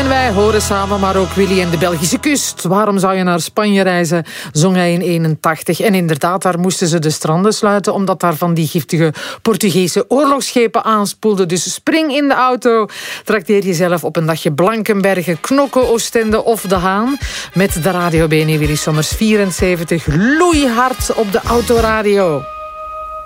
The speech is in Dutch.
En wij horen samen, maar ook Willy en de Belgische kust. Waarom zou je naar Spanje reizen, zong hij in 81. En inderdaad, daar moesten ze de stranden sluiten, omdat daar van die giftige Portugese oorlogsschepen aanspoelden. Dus spring in de auto, trakteer jezelf op een dagje Blankenberge, Knokke, Oostende of De Haan. Met de Radio BNE Willy Sommers 74, loeihard op de autoradio.